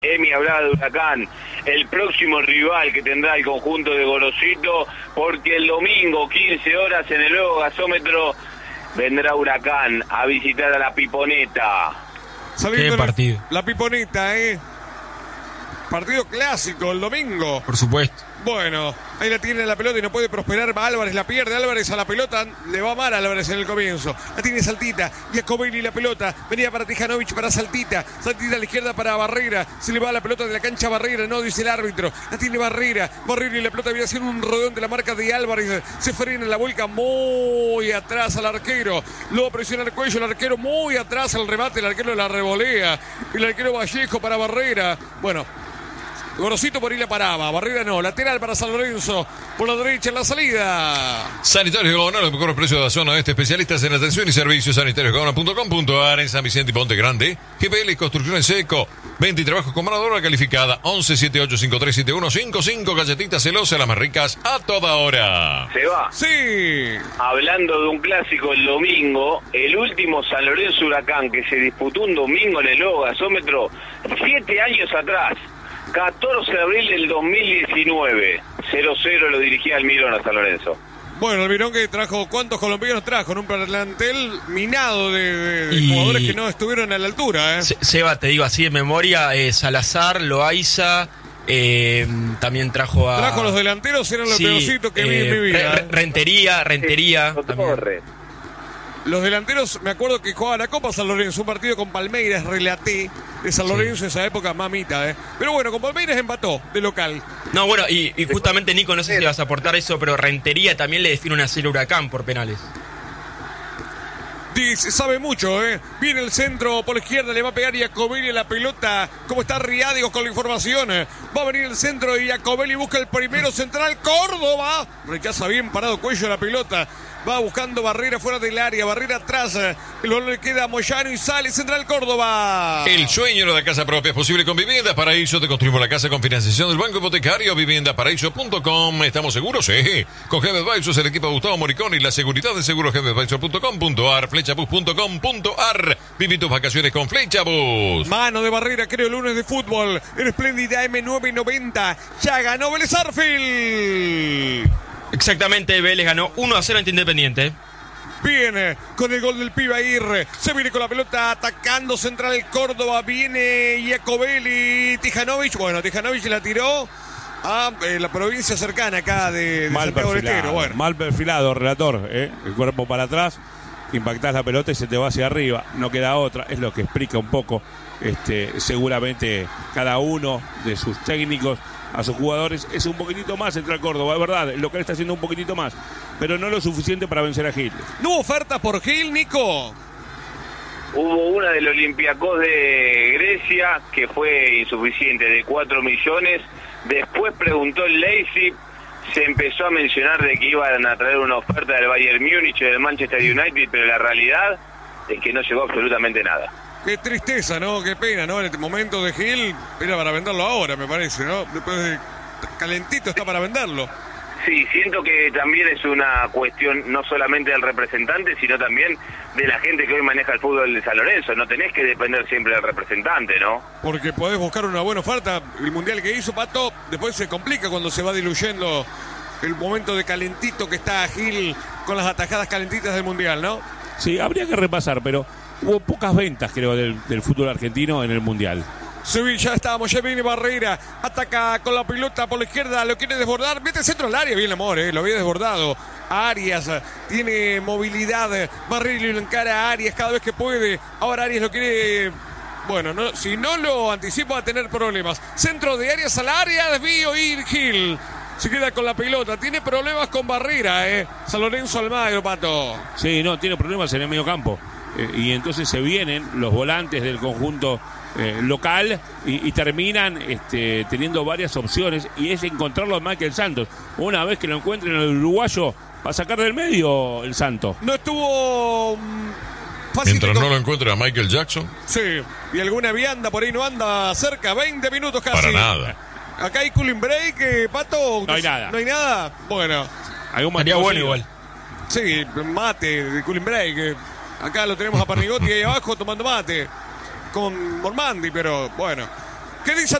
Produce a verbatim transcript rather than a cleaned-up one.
Emi hablaba de Huracán, el próximo rival que tendrá el conjunto de Gorosito, porque el domingo, quince horas, en el nuevo gasómetro, vendrá Huracán a visitar a la Piponeta. Qué partido. La Piponeta, ¿eh? Partido clásico el domingo. Por supuesto. Bueno, ahí la tiene la pelota y no puede prosperar. Álvarez la pierde. Álvarez a la pelota. Le va mal a Álvarez en el comienzo. La tiene Saltita. Jacobelli la pelota. Venía para Tijanovic, para Saltita. Saltita a la izquierda para Barrera. Se le va la pelota de la cancha a Barrera. No, dice el árbitro. La tiene Barrera. Barrera y la pelota viene haciendo un rodón de la marca de Álvarez. Se frena la vuelca muy atrás al arquero. Luego presiona el cuello. El arquero muy atrás al remate. El arquero la revolea. El arquero Vallejo para Barrera. Bueno. Gorosito por ahí la paraba, Barrera no, lateral para San Lorenzo, por la derecha en la salida. Sanitarios Gaona, los mejores precios de la zona oeste, especialistas en atención y servicios. Sanitarios Gaona punto com punto a r en San Vicente y Ponte Grande. G P L Construcción en Seco, venta y trabajos con mano de obra calificada. Once setenta y ocho cincuenta y tres setenta y uno cincuenta y cinco. Galletitas celosas, las más ricas a toda hora. ¿Se va? Sí. Hablando de un clásico el domingo, el último San Lorenzo Huracán que se disputó un domingo en el nuevo gasómetro, siete años atrás. catorce de abril del dos mil diecinueve, cero cero lo dirigía Almirón a San Lorenzo. Bueno, Almirón que trajo, ¿cuántos colombianos trajo? En un plantel minado de, de, de y... jugadores que no estuvieron a la altura, ¿eh? Se, Seba, te digo así de memoria, eh, Salazar, Loaiza, eh, también trajo a... Trajo a los delanteros, eran los sí, peorcitos que eh, vi en mi vida. Re, Rentería, Rentería. Sí, Torre. Los delanteros, me acuerdo que jugaban la Copa San Lorenzo, un partido con Palmeiras, relaté de San Lorenzo, sí. Esa época, mamita, ¿eh? Pero bueno, con Palmeiras empató de local. No, bueno, y, y justamente, Nico, no sé si vas a aportar eso, pero Rentería también le define una serie Huracán por penales. Dice, sabe mucho, ¿eh? Viene el centro por la izquierda, le va a pegar Jacobelli la pelota. ¿Cómo está Riadios con la información? Va a venir el centro y Jacobelli busca el primero central. Córdoba rechaza bien parado cuello la pelota. Va buscando Barrera fuera del área, Barrera atrás, el balón le queda a Moyano y sale Central Córdoba. El sueño de la casa propia es posible con Vivienda Paraíso. Te construimos la casa con financiación del Banco Hipotecario. Vivienda Paraíso punto com. ¿Estamos seguros? Sí. Con G M Advisors, el equipo de Gustavo Moricón y la seguridad de seguros G M Advisors punto com punto a r, Flechabus punto com punto a r. Viví tus vacaciones con Flechabus. Mano de Barrera, creo, lunes de fútbol. En Espléndida M nueve noventa. Ya ganó Vélez Sarsfield. Exactamente, Vélez ganó uno a cero ante Independiente. Viene con el gol del pibe Aguirre. Se viene con la pelota atacando Central Córdoba. Viene Jacobelli, Tijanovic. Bueno, Tijanovic la tiró a eh, la provincia cercana acá de, de mal Santiago del perfilado, Estero. Bueno. Mal perfilado, relator. ¿eh? El cuerpo para atrás, impactás la pelota y se te va hacia arriba. No queda otra. Es lo que explica un poco este, seguramente cada uno de sus técnicos a sus jugadores. Es un poquitito más Central Córdoba, es verdad, lo que él está haciendo un poquitito más, pero no lo suficiente para vencer a Gil. ¿No hubo oferta por Gil, Nico? Hubo una del Olympiacos de Grecia que fue insuficiente, de cuatro millones. Después preguntó el Leipzig, se empezó a mencionar de que iban a traer una oferta del Bayern Múnich y del Manchester United, pero la realidad es que no llegó absolutamente nada. Qué tristeza, ¿no? Qué pena, ¿no? En este momento de Gil, era para venderlo ahora, me parece, ¿no? Después de calentito está para venderlo. Sí, siento que también es una cuestión no solamente del representante, sino también de la gente que hoy maneja el fútbol de San Lorenzo. No tenés que depender siempre del representante, ¿no? Porque podés buscar una buena oferta. El mundial que hizo, Pato, después se complica cuando se va diluyendo el momento de calentito que está Gil con las atajadas calentitas del mundial, ¿no? Sí, habría que repasar, pero hubo pocas ventas, creo, del, del fútbol argentino en el mundial. Sí, ya estamos, ya viene Barrera, ataca con la pelota por la izquierda, lo quiere desbordar, mete el centro al área, bien amor, eh, lo había desbordado. Arias tiene movilidad, Barrera lo encara a Arias cada vez que puede, ahora Arias lo quiere, bueno, no, si no lo anticipa va a tener problemas. Centro de Arias al área, desvío y Gil se queda con la pelota, tiene problemas con Barrera, eh, San Lorenzo Almagro, Pato. Sí, no, tiene problemas en el medio campo. Eh, y entonces se vienen los volantes del conjunto eh, local y, y terminan este, teniendo varias opciones, y es encontrarlo a Michael Santos. Una vez que lo encuentren el uruguayo, va a sacar del medio el Santo. No estuvo fácil. Mientras no lo encuentre a Michael Jackson. Sí, y alguna vianda por ahí no anda cerca, veinte minutos casi. Para nada. Acá hay cooling break, eh, Pato. No hay nada. No hay nada. Bueno. Sería bueno igual. Sí, mate, de cooling break. Eh. Acá lo tenemos a Parnigotti ahí abajo tomando mate con Mormandi, pero bueno. ¿Qué dice